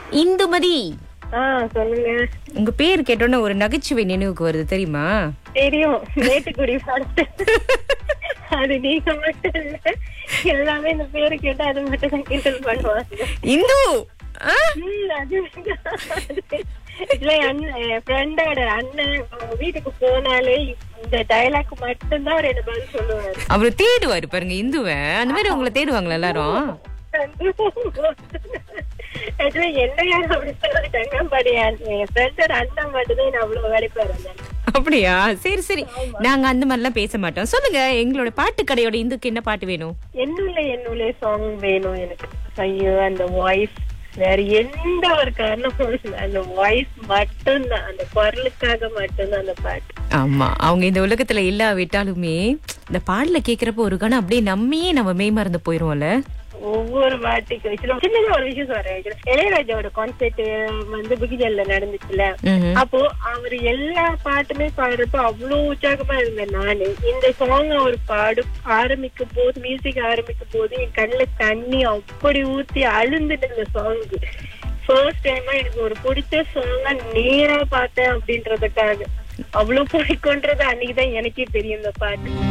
இந்துமதி, சொல்லுங்க. உங்க பேர் கேட்டோன்னே ஒரு நகைச்சுவை நினைவுக்கு வருது தெரியுமா? தெரியும், மேட்டுக்குடி பாட்டு. அது நீங்க மட்டும் இல்ல, எல்லாமே இந்த பேரு கேட்டா அது மட்டும் தான் கிண்டல் பண்ணுவாங்க. இந்து இல்ல, என் ஃப்ரெண்டோட அண்ணன் வீட்டுக்கு போனாலே இந்த டயலாக் மட்டும்தான் அவர் என்ன பதில் சொல்லுவாரு. அவரு தேடுவாரு பாருங்க இந்துவ. அந்த மாதிரி உங்களை தேடுவாங்களா எல்லாரும்? என்ன யாரும் அப்படி சொல்லிட்டாங்க. பட் என் ஃப்ரெண்டோட அண்ணன் மட்டும்தான் என்ன அவ்வளவு வேலைப்பாரு. அப்படியா? சரி சரி, நாங்க அந்த மாதிரி எல்லாம் பேச மாட்டோம். சொல்லுங்க, எங்களோட பாட்டு கடையோட இந்துக்கு என்ன பாட்டு வேணும்? என்னுள்ள சாங் வேணும் எனக்கு. ஐயோ, அந்த வாய்ஸ் வேற எந்த ஒரு காரணமும் இல்ல, அந்த வாய்ஸ் மட்டும்தான், அந்த குரலுக்காக மட்டும்தான் அந்த பாட்டு. ஆமா, அவங்க இந்த உலகத்துல இல்லாவிட்டாலுமே இந்த பாடல கேக்குறப்ப ஒரு கணம் அப்படியே நம்ம மெய்மறந்து போயிருவோம்ல. ஒவ்வொரு வாட்டிக்கு சின்னதா ஒரு விஷயம் சொல்றேன். இளையராஜாவோட கான்செர்ட் வந்து புகிஜல்ல நடந்துச்சுல, அப்போ அவரு எல்லா பாட்டுமே பாடுறப்ப அவ்வளவு உற்சாகமா இருந்தேன் நானு. இந்த சாங் அவர் ஆரம்பிக்கும் போது, மியூசிக் ஆரம்பிக்கும் போது என் கண்ணுல தண்ணி அப்படி ஊத்தி அழுந்துட்டு இந்த சாங்கு. ஃபர்ஸ்ட் டைமா எனக்கு ஒரு பிடிச்ச சாங்கா நேரா பார்த்தேன் அப்படின்றதுக்காக. அவ்வளவு பிடிக்கும்ன்றது அன்னைக்குதான் எனக்கே தெரியும் இந்த பாட்டு.